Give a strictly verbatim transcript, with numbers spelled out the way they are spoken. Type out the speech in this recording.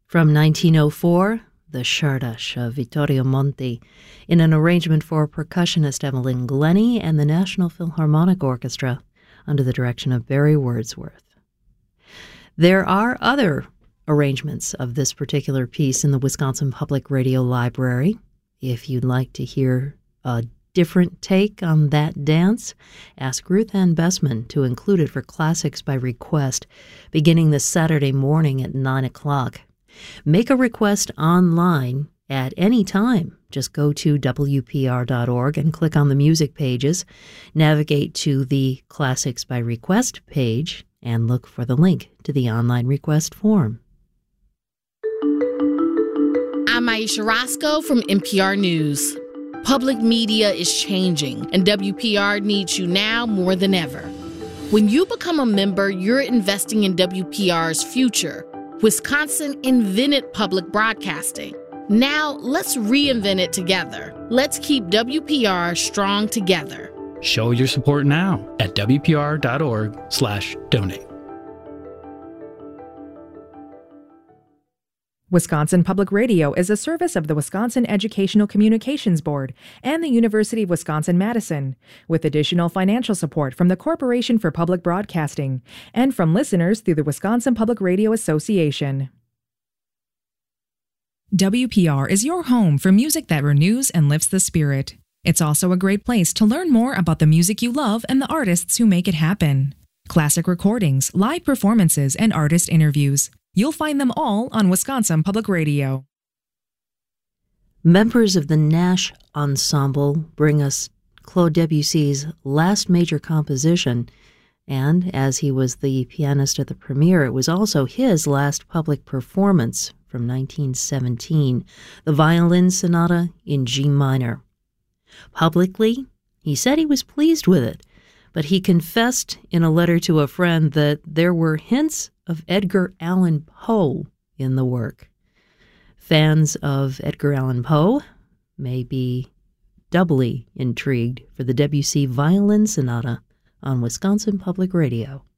From nineteen oh four, the Shardash of Vittorio Monti, in an arrangement for percussionist Evelyn Glennie and the National Philharmonic Orchestra under the direction of Barry Wordsworth. There are other arrangements of this particular piece in the Wisconsin Public Radio Library. If you'd like to hear a different take on that dance, ask Ruth Ann Bessman to include it for Classics by Request, beginning this Saturday morning at nine o'clock. Make a request online at any time. Just go to W P R dot org and click on the music pages, navigate to the Classics by Request page, and look for the link to the online request form. I'm Aisha Roscoe from N P R News. Public media is changing, and W P R needs you now more than ever. When you become a member, you're investing in W P R's future. Wisconsin invented public broadcasting. Now, let's reinvent it together. Let's keep W P R strong together. Show your support now at W P R dot org slash donate. Wisconsin Public Radio is a service of the Wisconsin Educational Communications Board and the University of Wisconsin-Madison, with additional financial support from the Corporation for Public Broadcasting and from listeners through the Wisconsin Public Radio Association. W P R is your home for music that renews and lifts the spirit. It's also a great place to learn more about the music you love and the artists who make it happen. Classic recordings, live performances, and artist interviews. You'll find them all on Wisconsin Public Radio. Members of the Nash Ensemble bring us Claude Debussy's last major composition, and as he was the pianist at the premiere, it was also his last public performance from nineteen seventeen, the Violin Sonata in G minor. Publicly, he said he was pleased with it, but he confessed in a letter to a friend that there were hints of Edgar Allan Poe in the work. Fans of Edgar Allan Poe may be doubly intrigued for the Debussy Violin Sonata on Wisconsin Public Radio.